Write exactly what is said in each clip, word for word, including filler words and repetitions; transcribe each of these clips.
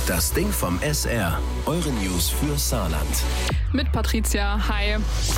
Das Ding vom S R. Eure News für Saarland. Mit Patricia, hi.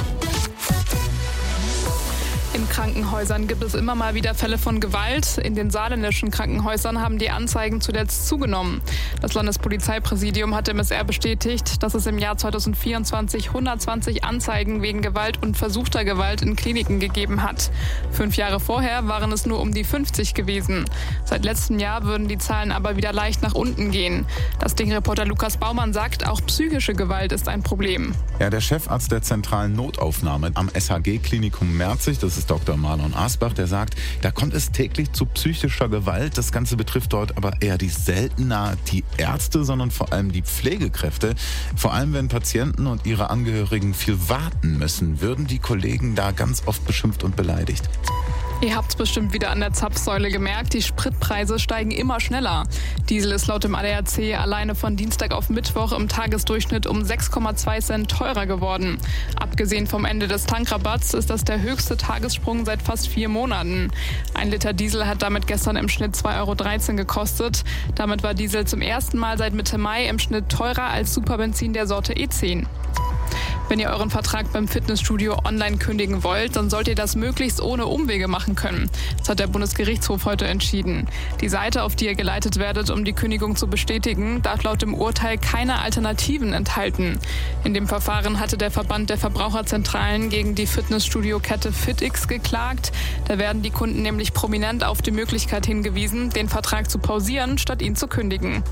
In Krankenhäusern gibt es immer mal wieder Fälle von Gewalt. In den saarländischen Krankenhäusern haben die Anzeigen zuletzt zugenommen. Das Landespolizeipräsidium hat dem S R bestätigt, dass es im Jahr zweitausendvierundzwanzig hundertzwanzig Anzeigen wegen Gewalt und versuchter Gewalt in Kliniken gegeben hat. Fünf Jahre vorher waren es nur um die fünfzig gewesen. Seit letztem Jahr würden die Zahlen aber wieder leicht nach unten gehen. Das Ding-Reporter Lukas Baumann sagt, auch psychische Gewalt ist ein Problem. Ja, der Chefarzt der zentralen Notaufnahme am S H G-Klinikum Merzig, das ist Doktor Marlon Asbach, der sagt, da kommt es täglich zu psychischer Gewalt. Das Ganze betrifft dort aber eher die seltener die Ärzte, sondern vor allem die Pflegekräfte. Vor allem, wenn Patienten und ihre Angehörigen viel warten müssen, würden die Kollegen da ganz oft beschimpft und beleidigt. Ihr habt's bestimmt wieder an der Zapfsäule gemerkt, die Spritpreise steigen immer schneller. Diesel ist laut dem A D A C alleine von Dienstag auf Mittwoch im Tagesdurchschnitt um sechs Komma zwei Cent teurer geworden. Abgesehen vom Ende des Tankrabatts ist das der höchste Tagessprung seit fast vier Monaten. Ein Liter Diesel hat damit gestern im Schnitt zwei Euro dreizehn gekostet. Damit war Diesel zum ersten Mal seit Mitte Mai im Schnitt teurer als Superbenzin der Sorte E zehn. Wenn ihr euren Vertrag beim Fitnessstudio online kündigen wollt, dann sollt ihr das möglichst ohne Umwege machen können. Das hat der Bundesgerichtshof heute entschieden. Die Seite, auf die ihr geleitet werdet, um die Kündigung zu bestätigen, darf laut dem Urteil keine Alternativen enthalten. In dem Verfahren hatte der Verband der Verbraucherzentralen gegen die Fitnessstudio-Kette FitX geklagt. Da werden die Kunden nämlich prominent auf die Möglichkeit hingewiesen, den Vertrag zu pausieren, statt ihn zu kündigen.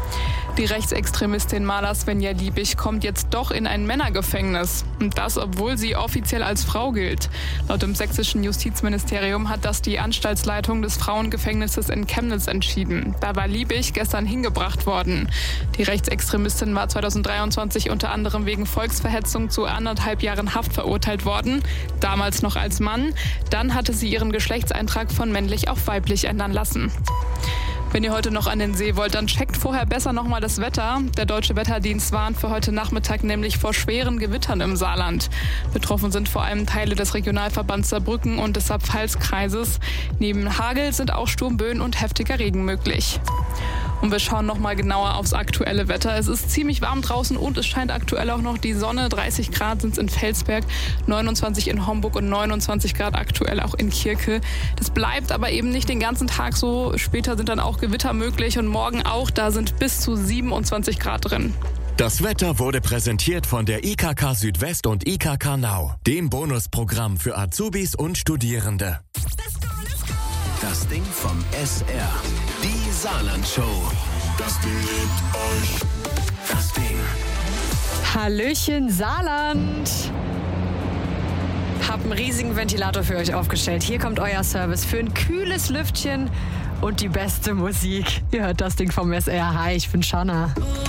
Die Rechtsextremistin Maler Svenja Liebig kommt jetzt doch in ein Männergefängnis. Und das, obwohl sie offiziell als Frau gilt. Laut dem sächsischen Justizministerium hat das die Anstaltsleitung des Frauengefängnisses in Chemnitz entschieden. Da war Liebig gestern hingebracht worden. Die Rechtsextremistin war zweitausenddreiundzwanzig unter anderem wegen Volksverhetzung zu anderthalb Jahren Haft verurteilt worden. Damals noch als Mann. Dann hatte sie ihren Geschlechtseintrag von männlich auf weiblich ändern lassen. Wenn ihr heute noch an den See wollt, dann checkt vorher besser nochmal das Wetter. Der Deutsche Wetterdienst warnt für heute Nachmittag nämlich vor schweren Gewittern im Saarland. Betroffen sind vor allem Teile des Regionalverbands Saarbrücken und des Saar-Pfalz-Kreises. Neben Hagel sind auch Sturmböen und heftiger Regen möglich. Und wir schauen nochmal genauer aufs aktuelle Wetter. Es ist ziemlich warm draußen und es scheint aktuell auch noch die Sonne. dreißig Grad sind es in Felsberg, neunundzwanzig in Homburg und neunundzwanzig Grad aktuell auch in Kirke. Das bleibt aber eben nicht den ganzen Tag so. Später sind dann auch Gewitter möglich und morgen auch. Da sind bis zu siebenundzwanzig Grad drin. Das Wetter wurde präsentiert von der I K K Südwest und I K K Now, dem Bonusprogramm für Azubis und Studierende. Das Ding vom S R. Die Saarland-Show. Das Ding liebt euch. Das Ding. Hallöchen Saarland. Hab einen riesigen Ventilator für euch aufgestellt. Hier kommt euer Service für ein kühles Lüftchen und die beste Musik. Ihr hört das Ding vom S R. Hi, ich bin Shanna.